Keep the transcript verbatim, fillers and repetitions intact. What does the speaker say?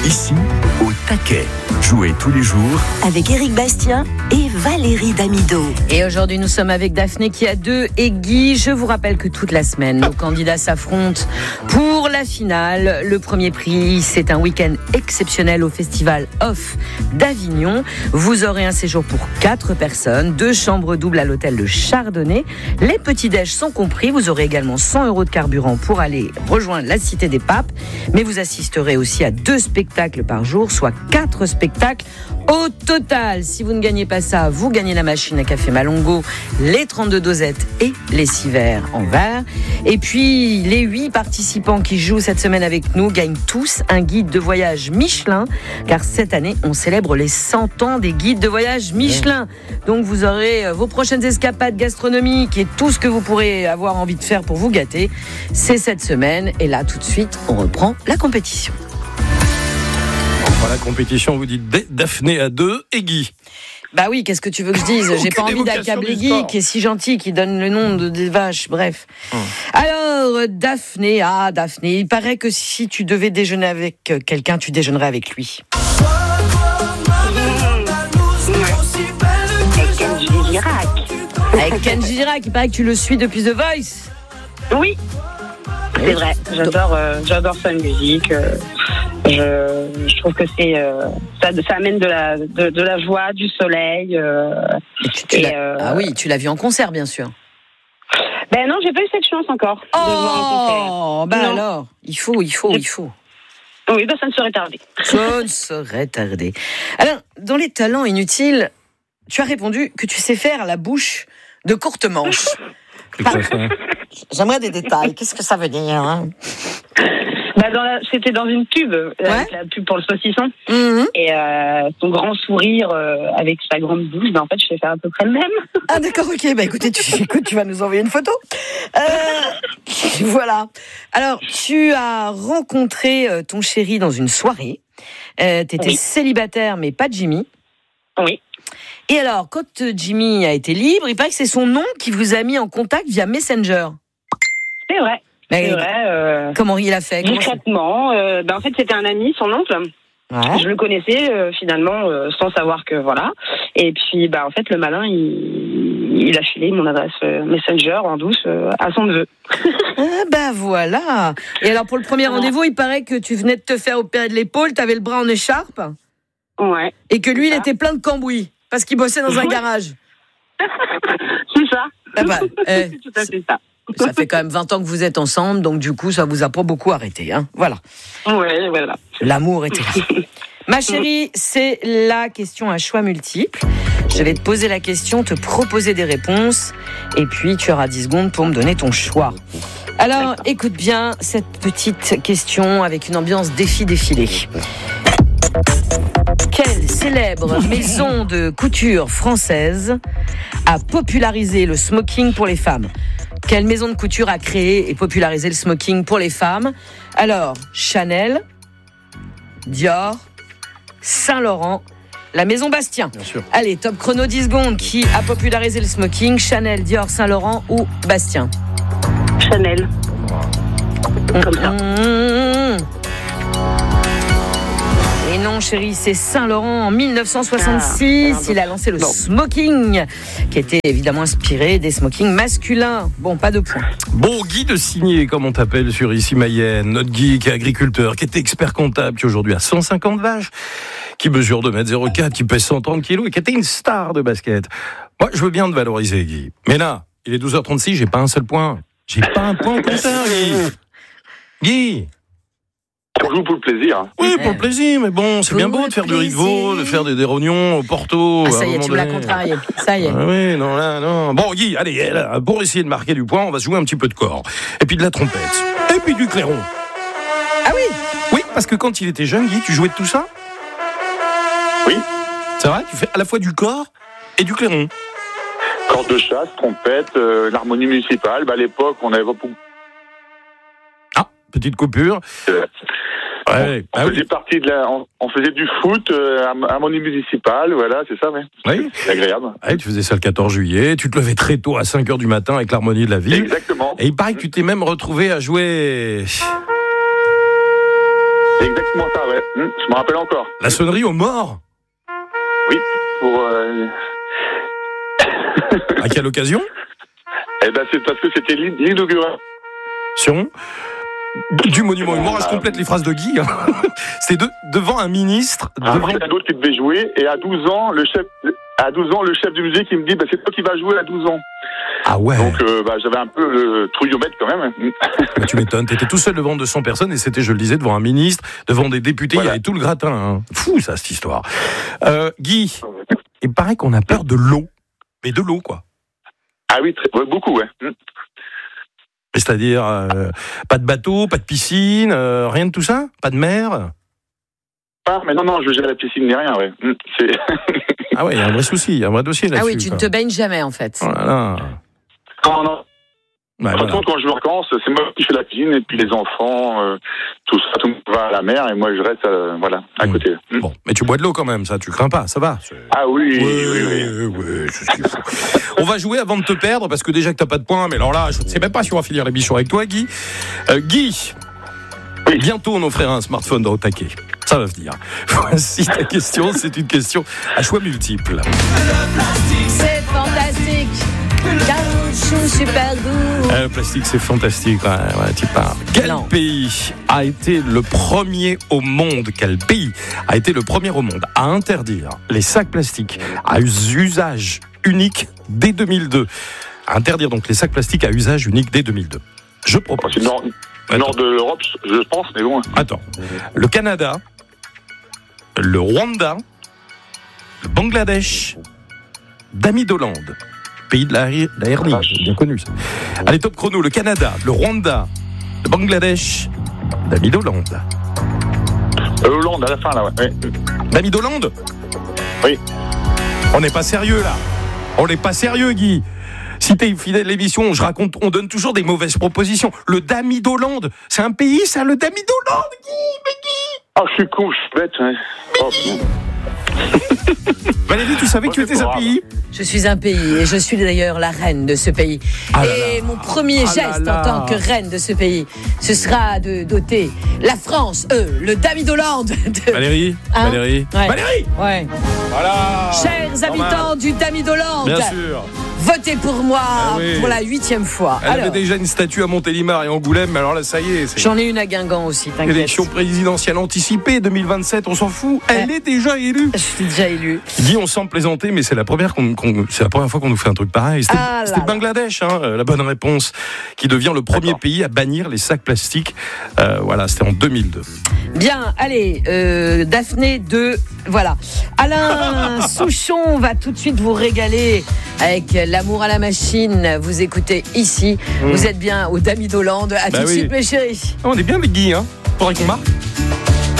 Ici, au taquet. Jouez tous les jours avec Éric Bastien et Valérie Damido. Et aujourd'hui, nous sommes avec Daphné qui a deux et Guy. Je vous rappelle que toute la semaine, nos candidats s'affrontent pour la finale. Le premier prix, c'est un week-end exceptionnel au Festival Off d'Avignon. Vous aurez un séjour pour quatre personnes, deux chambres doubles à l'hôtel de Chardonnay. Les petits-déj sont compris. Vous aurez également cent euros de carburant pour aller rejoindre la Cité des Papes. Mais vous assisterez aussi à deux spectacles par jour, soit quatre spectacles au total. Si vous ne gagnez pas ça, vous gagnez la machine à café Malongo, les trente-deux dosettes et les six verres en verre. Et puis, les huit participants qui jouent cette semaine avec nous gagnent tous un guide de voyage Michelin, car cette année, on célèbre les cent ans des guides de voyage Michelin. Donc, vous aurez vos prochaines escapades gastronomiques et tout ce que vous pourrez avoir envie de faire pour vous gâter. C'est cette semaine. Et là, tout de suite, on reprend la compétition. La compétition, vous dites Daphné à deux et Guy. Bah oui, qu'est-ce que tu veux que je dise ? J'ai pas envie d'accabler Guy, qui est si gentil, qui donne le nom de des vaches, bref. Hum. Alors, Daphné, ah Daphné, il paraît que si tu devais déjeuner avec quelqu'un, tu déjeunerais avec lui. Avec Kenji Girac. Avec Kenji Girac, il paraît que tu le suis depuis The Voice. Oui, c'est vrai, j'adore, euh, j'adore sa musique. Euh... Je, je trouve que c'est euh, ça, ça amène de la de, de la joie, du soleil. Euh, et tu, tu et euh, ah oui, tu l'as vu en concert, bien sûr. Ben non, j'ai pas eu cette chance encore. Oh, de voir en concert. Ben non. Alors, il faut, il faut, il faut. Oui, ben ça ne serait tardé. Ça ne serait tardé. Alors, dans les talents inutiles, tu as répondu que tu sais faire la bouche de courte manche. C'est quoi ça ? J'aimerais des détails. Qu'est-ce que ça veut dire, hein ? Bah dans la, c'était dans une pub, ouais. la, la pub pour le saucisson. Mm-hmm. Et euh, son grand sourire euh, avec sa grande bouche, bah en fait, je sais faire à peu près le même. Ah d'accord, ok. Bah écoutez, tu, écoute, tu vas nous envoyer une photo. Euh, voilà. Alors, tu as rencontré euh, ton chéri dans une soirée. Euh, t'étais oui. célibataire, mais pas Jimmy. Oui. Et alors, quand Jimmy a été libre, il paraît que c'est son nom qui vous a mis en contact via Messenger. C'est vrai. Mais c'est vrai. Euh, comment il a fait ? Discrètement. Euh, ben en fait, c'était un ami, son oncle. Ouais. Je le connaissais euh, finalement euh, sans savoir que voilà. Et puis, bah en fait, le malin, il, il a filé mon adresse euh, Messenger en douce euh, à son neveu. Ah bah voilà. Et alors pour le premier rendez-vous, il paraît que tu venais de te faire opérer de l'épaule, t'avais le bras en écharpe. Ouais. Et que lui, il était plein de cambouis parce qu'il bossait dans un garage. C'est ça. Ah bah, euh, c'est tout à fait ça. Ça fait quand même vingt ans que vous êtes ensemble, donc du coup, ça vous a pas beaucoup arrêté, hein. Voilà. Ouais, voilà. L'amour était là. Ma chérie, c'est la question à choix multiples. Je vais te poser la question, te proposer des réponses, et puis tu auras dix secondes pour me donner ton choix. Alors, D'accord. Écoute bien cette petite question avec une ambiance défi-défilé. Quelle célèbre maison de couture française a popularisé le smoking pour les femmes ? Quelle maison de couture a créé et popularisé le smoking pour les femmes ? Alors, Chanel, Dior, Saint-Laurent, la maison Bastien. Bien sûr. Allez, top chrono dix secondes. Qui a popularisé le smoking ? Chanel, Dior, Saint-Laurent ou Bastien ? Chanel. Comme ça. Mmh. Et non, chérie, c'est Saint-Laurent en dix-neuf cent soixante-six. Ah, il a lancé le non. smoking, qui était évidemment inspiré des smokings masculins. Bon, pas de points. Bon, Guy de Signé, comme on t'appelle sur Ici Mayenne, notre Guy qui est agriculteur, qui est expert comptable, qui aujourd'hui a cent cinquante vaches, qui mesure deux mètres zéro quatre, qui pèse cent trente kilos et qui était une star de basket. Moi, je veux bien te valoriser, Guy. Mais là, il est douze heures trente-six, j'ai pas un seul point. J'ai pas un point au compteur, Guy. Guy. On joue pour le plaisir. Oui, pour le plaisir, mais bon, c'est pour bien beau de faire plaisir. Du riz de veau, de faire des, des rognons au Porto. Ah, ça y est, tu me l'as contrarié. Ça y est. Ah, oui, non, là, non. Bon, Guy, allez, là, pour essayer de marquer du point, on va jouer un petit peu de corps. Et puis de la trompette. Et puis du clairon. Ah oui ? Oui, parce que quand il était jeune, Guy, tu jouais de tout ça ? Oui. C'est vrai ? Tu fais à la fois du corps et du clairon. Corde de chasse, trompette, euh, l'harmonie municipale. Bah, à l'époque, on avait beaucoup. Ah, petite coupure. Euh... Ouais, on, on ah faisait oui. partie de la, on, on faisait du foot, euh, harmonie municipale, voilà, c'est ça, ouais. Oui. C'est agréable. Ouais, tu faisais ça le quatorze juillet, tu te levais très tôt à cinq heures du matin avec l'harmonie de la ville. Exactement. Et il paraît que tu t'es même retrouvé à jouer. Exactement ça, ouais. Hum, je me rappelle encore. La sonnerie aux morts. Oui, pour... Euh... À quelle occasion? Eh ben, c'est parce que c'était l'inauguration du monument aux morts. Je complète les phrases de Guy. C'est de, devant un ministre. Ah, devant... Il y a d'autres qui devaient jouer. Et à douze ans, le chef, à douze ans, le chef du musée qui me dit, bah, c'est toi qui vas jouer à douze ans. Ah ouais. Donc, euh, bah, j'avais un peu le trouillomètre quand même. Bah, tu m'étonnes. T'étais tout seul devant deux cents personnes et c'était, je le disais, devant un ministre, devant des députés. Voilà. Il y avait tout le gratin. Hein. Fou, ça, cette histoire. Euh, Guy, il paraît qu'on a peur de l'eau. Mais de l'eau, quoi. Ah oui, très, ouais, beaucoup, ouais. C'est-à-dire, euh, pas de bateau, pas de piscine, euh, rien de tout ça? Pas de mer? Ah, mais non, non, je gère la piscine ni rien, ouais. C'est... Ah ouais, il y a un vrai souci, il y a un vrai dossier là-dessus. Ah oui, tu quoi. ne te baignes jamais, en fait. Oh là là. Non, non. Bah, Par voilà. contre, quand je me vacances, c'est moi qui fais la piscine, et puis les enfants, euh, tout ça, tout le monde va à la mer, et moi je reste, euh, voilà, à mmh. côté. Mmh. Bon, mais tu bois de l'eau quand même, ça, tu crains pas, ça va. C'est... Ah oui, oui, oui, oui. oui, oui, c'est ce qu'il faut. On va jouer avant de te perdre, parce que déjà que t'as pas de points, mais alors là, je ne sais même pas si on va finir l'émission avec toi, Guy. Euh, Guy, oui. Bientôt on offrira un smartphone de Taquet. Ça va venir. Voici ta question, c'est une question à choix multiples. C'est fantastique. Caoutchouc super doux. Euh, le plastique, c'est fantastique. Ouais, ouais, tu parles. Quel non. pays a été le premier au monde Quel pays a été le premier au monde à interdire les sacs plastiques à usage unique dès deux mille deux? À interdire donc les sacs plastiques à usage unique dès deux mille deux. Je propose. C'est le nord, nord de l'Europe, je pense, mais bon. Attends. Le Canada, le Rwanda, le Bangladesh, Damidoland. Pays de la, la hernie, c'est bien connu ça. Allez, top chrono, le Canada, le Rwanda, le Bangladesh, Damidoland. Euh, Hollande, à la fin, là, ouais. ouais. Damidoland? Oui. On n'est pas sérieux, là. On n'est pas sérieux, Guy. Si t'es fidèle à l'émission, je raconte, on donne toujours des mauvaises propositions. Le Damidoland, c'est un pays, ça, le Damidoland, Guy, mais Guy. Ah, oh, je suis con, je suis bête, ouais. Oh, Valérie, tu savais que tu étais un pays? Je suis un pays et je suis d'ailleurs la reine de ce pays. Ah et mon premier ah geste là là. en tant que reine de ce pays, ce sera de doter la France, eux, le Damidoland. De... Valérie, hein Valérie, ouais. Valérie. Ouais. Voilà. Chers Normal. habitants du Damidoland. Bien sûr. Votez pour moi ah oui. pour la huitième fois. Elle alors, avait déjà une statue à Montélimar et Angoulême, mais alors là, ça y est. C'est... J'en ai une à Guingamp aussi, t'inquiète. Élection présidentielle anticipée deux mille vingt-sept, on s'en fout. Elle ouais. est déjà élue. Je suis déjà élue. Guy, on semble plaisanter, mais c'est la première qu'on, qu'on, c'est la première fois qu'on nous fait un truc pareil. C'était, ah c'était là Bangladesh, hein, la bonne réponse, qui devient le premier D'accord. pays à bannir les sacs plastiques. Euh, voilà, c'était en deux mille deux. Bien, allez, euh, Daphné deux, voilà. Alain Souchon va tout de suite vous régaler avec l'amour à la machine. Vous écoutez ici, mmh. vous êtes bien au Damidoland. À bah tout de oui. suite, mes chéris. On est bien avec Guy, hein. Faudrait qu'on marque.